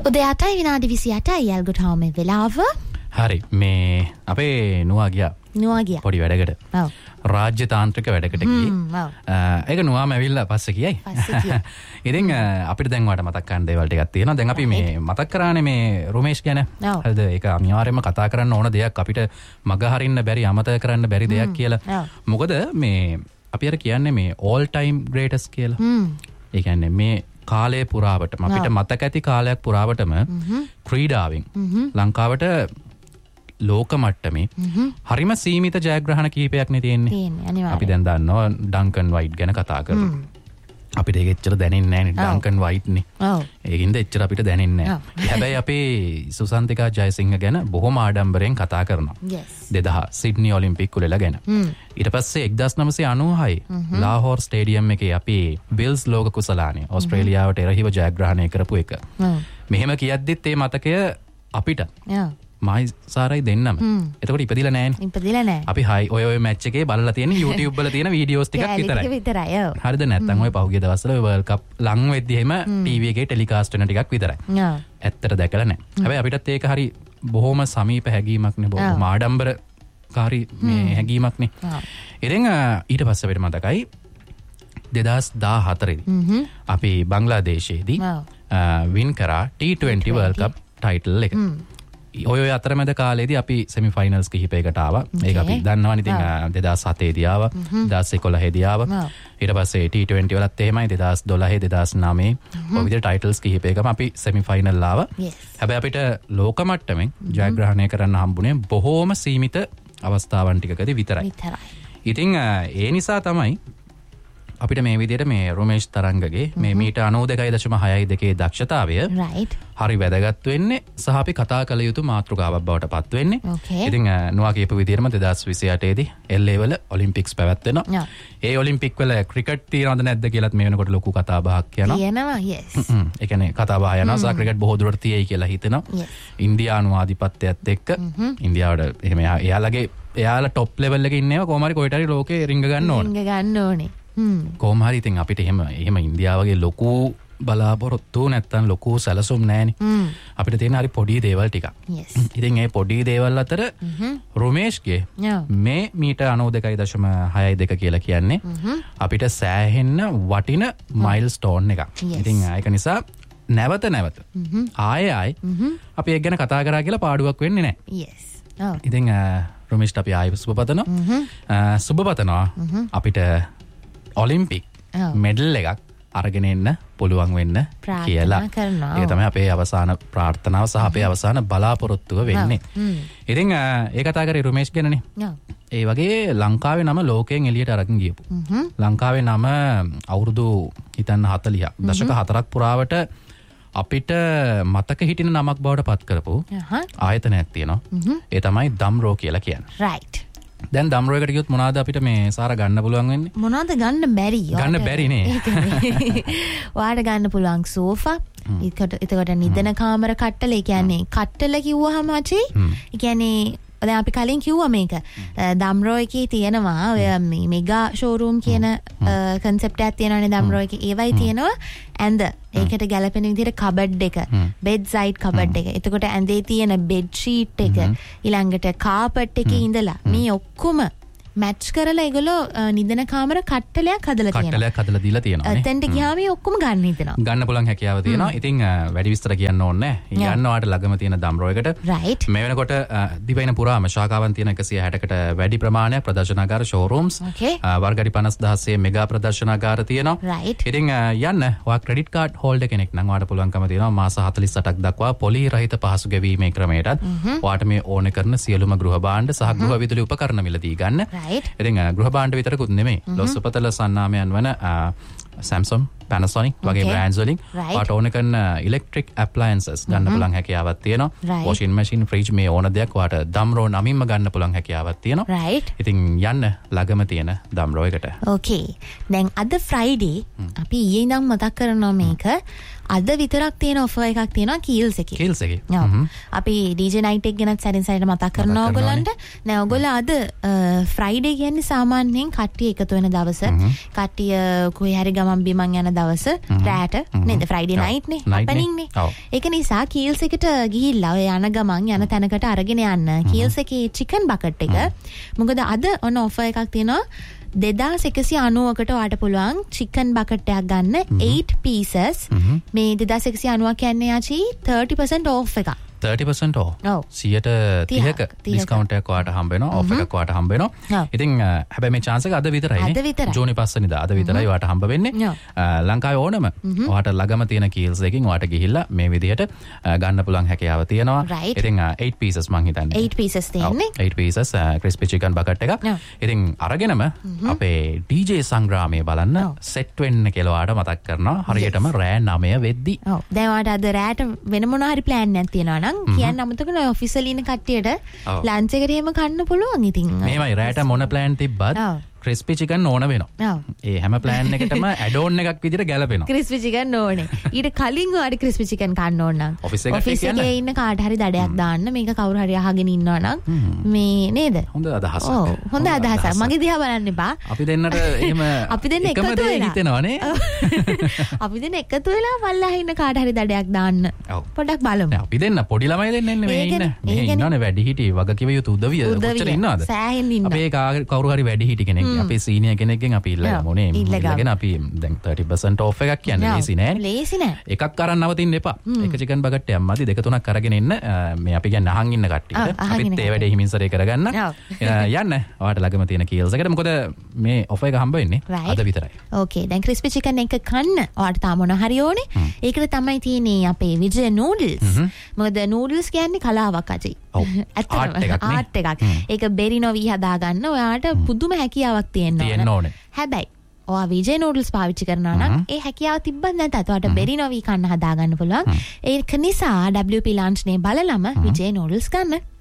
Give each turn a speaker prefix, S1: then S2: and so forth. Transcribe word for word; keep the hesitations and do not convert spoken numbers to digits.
S1: උදේ අටයි විනාඩි විසි අටයි යල්ගොටාමේ වෙලාව.
S2: හරි මේ අපේ නුවා ගියා.
S1: නුවා ගියා.
S2: පොඩි වැඩකට.
S1: ඔව්.
S2: රාජ්‍ය තාන්ත්‍රික වැඩකට ගියේ.
S1: ඔව්.
S2: ඒක නුවාම ඇවිල්ලා පස්සේ කියයි.
S1: පස්සේ කියයි.
S2: ඉතින් අපිට දැන් වාට මතක් කරන්න දේවල් ටිකක් තියෙනවා. දැන් අපි මේ මතක් කරානේ මේ රොමේෂ් ගැන. හරිද? ඒක අනිවාර්යයෙන්ම කතා කරන්න ඕන දෙයක්. අපිට මග හරින්න බැරි අමතක කරන්න බැරි දෙයක් කියලා. මොකද මේ අපි අර කියන්නේ මේ all time greatest කියලා. ඒ කියන්නේ මේ කාලය පුරාවටම අපිට මතක ඇති කාලයක් පුරාවටම ක්‍රීඩාවෙන් ලංකාවට ලෝක මට්ටමේ හරිම සීමිත ජයග්‍රහණ කිහිපයක් නේ තියෙන්නේ. අපි දැන් දන්නවා ඩංකන් වයිට් ගැන කතා කරමු. අපිට ඒක එච්චර දැනෙන්නේ නැහැ නේ ඩංකන් වයිට් නේ. ඔව්. ඒකින්ද එච්චර අපිට දැනෙන්නේ නැහැ. හැබැයි අපේ සුසන්තිකා ජයසිංහ ගැන බොහොම ආඩම්බරයෙන් කතා කරනවා. දෙදහස් සිඩ්නි ඔලිම්පික් උළෙල ගැන. ඊට පස්සේ එක්දාස් නවසිය අනූහයි ලාහෝර් ස්ටේඩියම් එකේ අපි විල්ස් ලෝක කුසලානේ ඕස්ට්‍රේලියාවට එරෙහිව ජයග්‍රහණය කරපු එක. මෙහෙම කියද්දිත් මේ මතකය අපිට මයි සාරයි දෙන්නම. එතකොට ඉපදිලා නැහැනේ. ඉපදිලා නැහැ. අපි හයි ඔය ඔය මැච් එකේ බලලා තියෙන YouTube වල තියෙන වීඩියෝස් ටිකක් විතරයි. විතරයි. ඔව්. හරිද නැත්නම් ඔය පහුගිය දවස්වල ඔය World Cup ලං වෙද්දි එහෙම ටීවී එකේ ටෙලිකාස්ට් වෙන ටිකක් විතරයි. ඔව්. ඇත්තට දැකලා නැහැ. හැබැයි අපිටත් ඒක හරි බොහොම සමීප හැඟීමක් නේ බොහොම ආඩම්බරකාරී මේ හැඟීමක් නේ. ඉතින් ඊට පස්සේ අපිට මතකයි දෙදහස් දාහතර දී අපි බංග්ලාදේශයේදී වින් කරා T twenty World Cup title එක. ඔය ඔය අතරමැද කාලේදී අපි සෙමි ෆයිනල්ස් කිහිපයකට ආවා. ඒක අපි දන්නවනේ ඉතින් දෙදහස් හතේ දී ආවා, දෙදහස් එකොළහේ දී ආවා. ඊට පස්සේ ටී ට්වෙන්ටි වලත් එහෙමයි දෙදහස් දොළහේ දෙදහස් නවයේ ඔය විදිහට ටයිටල්ස් කිහිපයකම අපි සෙමි ෆයිනල් ආවා. හැබැයි අපිට ලෝක මට්ටමින් ජයග්‍රහණය කරන්න හම්බුනේ බොහෝම සීමිත අවස්ථාවන් ටිකකදී විතරයි. ඉතින් ඒ නිසා තමයි අපිට මේ විදිහට මේ රොමේෂ් තරංගගේ මේ මීට අනූ දෙකයි දශම හයයි දෙකේ දක්ෂතාවය හරි වැදගත් වෙන්නේ සහ අපි කතා කළ යුතු මාතෘකාවක් බවට පත් වෙන්නේ. ඉතින් නුවා කියපු විදිහටම දෙදහස් විසි අටේ දී එල් ඒ වල ඔලිම්පික්ස් පැවැත්වෙනවා. ඒ ඔලිම්පික් වල ක්‍රිකට් තියනවද නැද්ද කියලාත් මේ වෙනකොට ලොකු කතා බහක් යනවා.
S1: කියනවා yes.
S2: ඒ කියන්නේ කතා බහ යනවා සහ ක්‍රිකට් බොහෝ දුරට තියෙයි කියලා හිතෙනවා. ඉන්දියානු ආධිපත්‍යයත් එක්ක ඉන්දියාවට එහෙම එයාලගේ එයාලා টොප් ලෙවල් එකේ ඉන්නේවා කොහොම හරි කොහෙට හරි ලෝකේ රිංග ගන්න ඕනේ.
S1: රිංග ගන්න ඕනේ.
S2: කොහොම හරි ඉතින් අපිට එහෙම එහෙම ඉන්දියාවගේ ලොකු බලාපොරොත්තු නැත්තම් ලොකු සැලසුම් නැහැනේ. අපිට තියෙන හරි පොඩි දේවල් ටිකක්. ඉතින් මේ පොඩි දේවල් අතර රොමේෂ්ගේ මේ මීට අනූ දෙකයි දශම හයයි දෙක කියලා කියන්නේ අපිට සෑහෙන්න වටින මයිල්ස්ටෝන් එකක්. ඉතින් ඒක නිසා නැවත නැවත ආයෙ ආයෙ අපි ඒක ගැන කතා කරා කියලා පාඩුවක් වෙන්නේ නැහැ.
S1: yes.
S2: ඉතින් රොමේෂ්ට අපි ආයෙ සුබ පතනවා. සුබ පතනවා අපිට ඔලිම්පික් මෙඩල් එකක් අරගෙන එන්න පුළුවන් වෙන්න කියලා. ඒක තමයි අපේ අවසාන ප්‍රාර්ථනාව සහ අපේ අවසාන බලාපොරොත්තුව වෙන්නේ. ඉතින් ඒ කතා කරේ රොමේෂ් ගැනනේ. ඒ වගේ ලංකාවේ නම ලෝකයෙන් එළියට අරගෙන ගියපු. ලංකාවේ නම අවුරුදු හිතන්න හතළිහක් දශක හතරක් පුරාවට අපිට මතක හිටින නමක් බවට පත් කරපු ආයතනයක් තියෙනවා. ඒ තමයි දම්රෝ කියලා කියන්නේ.
S1: right.
S2: දැන් දම්රෝ එකට ගියොත් මොනවාද අපිට මේ සාර ගන්න පුළුවන් වෙන්නේ?
S1: මොනවාද ගන්න බැරි?
S2: ගන්න බැරි නේ.
S1: ඔයාලට ගන්න පුළුවන් සෝෆා. ඒකට එතකොට නිදන කාමර කට්ටල. ඒ කියන්නේ කට්ටල කිව්වහම අචි. ඒ කියන්නේ දැන් අපි කලින් කිව්වා මේක දම්රෝ එකේ තියෙනවා ඔය මේ මෙගා ෂෝරූම් කියන කන්සෙප්ට් එකක් තියෙනවානේ දම්රෝ එකේ. ඒවයි තියෙනවා ඇඳ ඒකට ගැලපෙන විදිහට කබඩ් එක, බෙඩ් සයිඩ් කබඩ් එක. එතකොට ඇඳේ තියෙන බෙඩ් ෂීට් එක ඊළඟට කාපට් එකේ ඉඳලා මේ ඔක්කොම මැච් කරලා ඒගොල්ලෝ නිදන කාමර කට්ටලයක් හදලා තියෙනවා.
S2: කට්ටලයක් හදලා දීලා තියෙනවා නේ.
S1: එතෙන්ට ගියාම මේ ඔක්කොම ගන්න හිතෙනවා.
S2: ගන්න පුළුවන් හැකියාව තියෙනවා. ඉතින් වැඩි විස්තර කියන්න ඕනේ නැහැ. යන්න ඔයාලට ළඟම තියෙන දම්රෝ එකට.
S1: right.
S2: මේ වෙනකොට දිවයින පුරාම ශාඛාවන් තියෙන එකසිය හැටකට වැඩි ප්‍රමාණයක් ප්‍රදර්ශනාගාර ෂෝරූම්ස් වර්ග පනස් දහසේ මෙගා ප්‍රදර්ශනාගාර තියෙනවා.
S1: right.
S2: ඉතින් යන්න ඔයා ක්‍රෙඩිට් කාඩ් හෝල්ඩර් කෙනෙක් නම් ඔයාලට පුළුවන්කම තියෙනවා මාස හතළිස් අටක් දක්වා පොලි රහිත පහසු ගෙවීමේ ක්‍රමයටත් ඔයාලට මේ ඕන කරන සියලුම ගෘහ භාණ්ඩ සහ ගෘහ විදුලි උපකරණ මිලදී ගන්න.
S1: right.
S2: ඉතින් ගෘහභාණ්ඩ විතරකුත් නෙමෙයි ලොස්සපතල සන්නාමයන් වන Samsung, Panasonic වගේ බ්‍රෑන්ඩ්ස් වලින් ඔයාට ඕන කරන ඉලෙක්ට්‍රික් ඇප්ලයන්සස් ගන්න පුළුවන් හැකියාවක් තියෙනවා. වොෂින් මැෂින්, ෆ්‍රිජ් මේ ඕන දෙයක් ඔයාට දම්රෝ නමින්ම ගන්න පුළුවන් හැකියාවක් තියෙනවා. ඉතින් යන්න ළඟම තියෙන දම්රෝ එකට.
S1: ඕකේ. දැන් අද ෆ්‍රයිඩේ අපි ඊයේ ඉඳන් මතක් කරනවා මේක. අද විතරක් තියෙන ඔෆර් එකක් තියෙනවා කීල්ස් එකේ.
S2: කීල්ස් එකේ.
S1: අපි ඩීජේ නයිට් එක ගැනත් සැරින් සැරේට මතක් කරනවා ඔයගොල්ලන්ට. දැන් ඔයගොල්ලෝ අද ෆ්‍රයිඩේ කියන්නේ සාමාන්‍යයෙන් කට්ටිය එකතු වෙන දවස. කට්ටිය කොහේ හරි ගමන් බිමන් යන දවස රෑට නේද ෆ්‍රයිඩේ නයිට් නේ හපනින්නේ. ඒක නිසා කීල්ස් එකට ගිහිල්ලා ඔය යන ගමන් යන තැනකට අරගෙන යන්න කීල්ස් එකේ චිකන් බකට් එක. මොකද අද ඔන්න ඔෆර් එකක් තියෙනවා දෙදාස් එකසිය අනූවකට ඔයාට පුළුවන් චිකන් බකට් එකක් ගන්න eight pieces. මේ දෙදාස් එකසිය අනූව කියන්නේ ආචි thirty percent off එකක්.
S2: thirty percent off. සියයට තිහක ඩිස්කවුන්ට් එකක් ඔයාට හම්බ වෙනවා. ඔෆ් එකක් ඔයාට හම්බ වෙනවා. ඉතින් හැබැයි මේ chance එක අද විතරයි නේ. ජූනි පහ වෙනිදා අද විතරයි ඔයාට හම්බ වෙන්නේ. ලංකාවේ ඕනම ඔයාට ළඟම තියෙන කීල්ස් එකකින් ඔයාට ගිහිල්ලා මේ විදිහට ගන්න පුළුවන් හැකියාව තියෙනවා. ඉතින් eight pieces මං හිතන්නේ.
S1: eight pieces තියෙන්නේ.
S2: eight pieces crispy chicken bucket එකක්. ඉතින් අරගෙනම අපේ ඩී ජේ සංග්‍රාමයේ බලන්න සෙට් වෙන්න කියලා ඔයාට මතක් කරනවා. හරියටම රෑ නවය වෙද්දි.
S1: ඔව්. දැන් ඔයාට අද රෑට වෙන මොනවා හරි plan එකක් තියෙනවා නම් කියන්න අමතක නෑ ඔෆිෂල් ඉන්න කට්ටියට ලන්ච් එකට එහෙම කන්න පුළුවන් ඉතින්.
S2: මේමයි රෑට මොන plan තිබ්බත් ක්‍රිස්පි චිකන් ඕන වෙනවා. ඒ හැම ප්ලෑන් එකටම ඇඩ් ඔන් එකක් විදිහට ගැලපෙනවා.
S1: ක්‍රිස්පි චිකන් ඕනේ. ඊට කලින් ඔයාලට ක්‍රිස්පි චිකන් කන්න ඕන නම්
S2: ඔෆිස් එකට
S1: ඔෆිස් එකේ ඉන්න කාට හරි දඩයක් දාන්න මේක කවුරු හරි අහගෙන ඉන්නවා නම් මේ නේද?
S2: හොඳ අදහසක්.
S1: ඔව් හොඳ අදහසක්. මගේ දිහා බලන්න එපා.
S2: අපි දෙන්නට එහෙම
S1: අපි දෙන්න එකතු වෙලා
S2: හිතෙනවනේ.
S1: අපි දෙන්න එකතු වෙලා වල්ලා ඉන්න කාට හරි දඩයක් දාන්න. පොඩ්ඩක් බලමු.
S2: අපි දෙන්න පොඩි ළමයි දෙන්න එන්නේ මේ ඉන්න. මේ ඉන්නවනේ වැඩි හිටි වගකිව යුතු උදවිය කොච්චර ඉන්නවද?
S1: සෑහෙන්න ඉන්නවා.
S2: අපි කවුරු හරි වැඩි හිටි කෙනෙක්. අපි සීනියර් කෙනෙක් ගෙන් අපි ඉල්ලගමු නේ. ඉල්ලගෙන අපි දැන් thirty percent off එකක් කියන්නේ ලේසි නෑ.
S1: ලේසි නෑ.
S2: එකක් අරන් නවතින්න එපා. එක චිකන් බකට් එකක් මදි දෙක තුනක් අරගෙන ඉන්න. මේ අපි කියන්නේ අහන් ඉන්න කට්ටියට. අපිත් ඒ වැඩේ හිමින්සරේ කරගන්න. යන්න. ඔයාලට ළඟම තියෙන කීල්ස් එකට. මොකද මේ ඔෆර් එක හම්බ වෙන්නේ අද විතරයි.
S1: ඕකේ. දැන් ක්‍රිස්පි චිකන් එක කන්න ඔයාලට තාම මොන හරි ඕනේ. ඒකට තමයි තියෙන්නේ අපේ විජය නූඩල්ස්. මොකද නූඩල්ස් කියන්නේ කලාවක් අජයි. ඇත්තටම ආර්ට් එකක්. ඒක බෙරි නොවි හදාගන්න ඔයාලට පුදුම හැකියාවක් තියෙන්න ඕනේ. හැබැයි ඔයා විජේ නූඩල්ස් පාවිච්චි කරනවා නම් ඒ හැකියාව තිබ්බත් නැතත් ඔයාට බෙරි නොවි කන්න හදාගන්න පුළුවන්. ඒක නිසා W P Lunch නේ බලලම විජේ නූඩල්ස් ගන්න.